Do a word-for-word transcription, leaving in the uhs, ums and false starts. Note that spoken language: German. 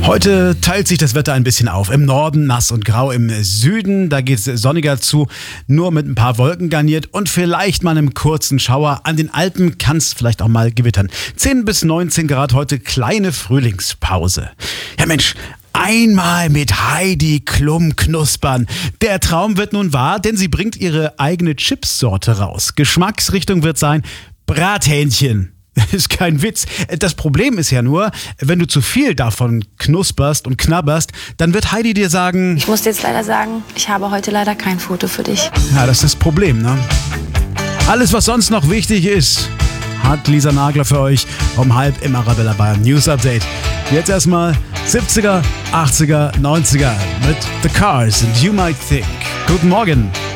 Heute teilt sich das Wetter ein bisschen auf. Im Norden nass und grau, im Süden, da geht es sonniger zu, nur mit ein paar Wolken garniert und vielleicht mal einem kurzen Schauer. An den Alpen kann es vielleicht auch mal gewittern. zehn bis neunzehn Grad heute, kleine Frühlingspause. Ja Mensch, einmal mit Heidi Klum knuspern. Der Traum wird nun wahr, denn sie bringt ihre eigene Chipssorte raus. Geschmacksrichtung wird sein Brathähnchen. Ist kein Witz. Das Problem ist ja nur, wenn du zu viel davon knusperst und knabberst, dann wird Heidi dir sagen... Ich muss dir jetzt leider sagen, ich habe heute leider kein Foto für dich. Ja, das ist das Problem, ne? Alles, was sonst noch wichtig ist, hat Lisa Nagler für euch um halb im Arabella Bayern News Update. Jetzt erstmal siebziger, achtziger, neunziger mit The Cars and You Might Think. Guten Morgen.